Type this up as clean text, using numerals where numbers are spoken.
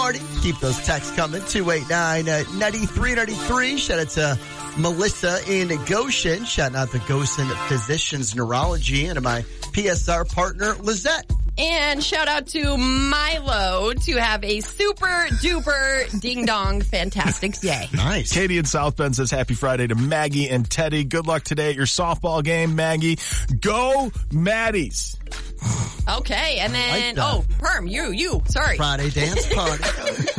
party. Keep those texts coming. 289-9393. Shout out to Melissa in Goshen. Shout out to Goshen Physicians Neurology and to my PSR partner, Lizette. And shout out to Milo to have a super duper ding dong fantastic day. Nice. Katie in South Bend says happy Friday to Maggie and Teddy. Good luck today at your softball game, Maggie. Go Maddies. Okay, and then, Perm, you, sorry. Friday dance party.